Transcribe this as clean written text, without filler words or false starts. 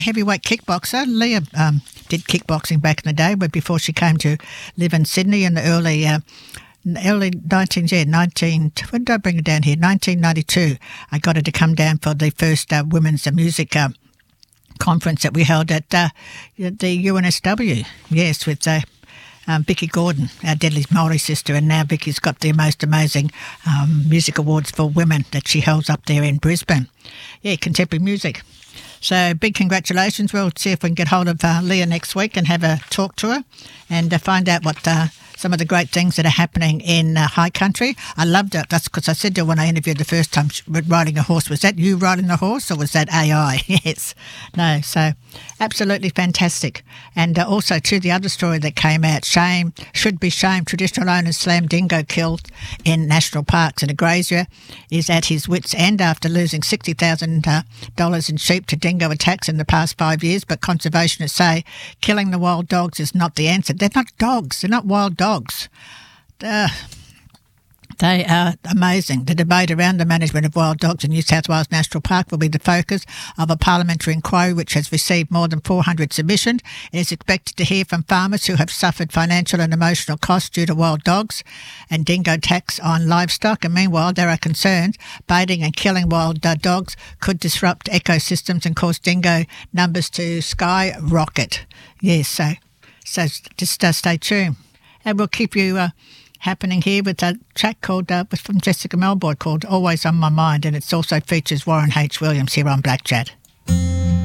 heavyweight kickboxer. Leah did kickboxing back in the day, but before she came to live in Sydney in the early 1992. I got her to come down for the first women's music conference that we held at the UNSW. Yes, with Vicky Gordon, our deadly Maori sister, and now Vicky's got the most amazing music awards for women that she holds up there in Brisbane. Yeah, contemporary music. So big congratulations. We'll see if we can get hold of Leah next week and have a talk to her and find out what some of the great things that are happening in high country. I loved it. That's because I said to her when I interviewed the first time, riding a horse, was that you riding the horse or was that AI? Yes. No, so absolutely fantastic. And also to the other story that came out, should be shamed. Traditional owners slam dingo killed in national parks, and a grazier is at his wits' end after losing $60,000 in sheep to dingo attacks in the past 5 years. But conservationists say killing the wild dogs is not the answer. They're not dogs. They're not wild dogs. They are amazing. The debate around the management of wild dogs in New South Wales National Park will be the focus of a parliamentary inquiry which has received more than 400 submissions. It is expected to hear from farmers who have suffered financial and emotional costs due to wild dogs and dingo attacks on livestock. And meanwhile, there are concerns baiting and killing wild dogs could disrupt ecosystems and cause dingo numbers to skyrocket. Yes, so just stay tuned. And we'll keep you happening here with a track called from Jessica Melbourne called Always on My Mind, and it also features Warren H. Williams here on Black Chat.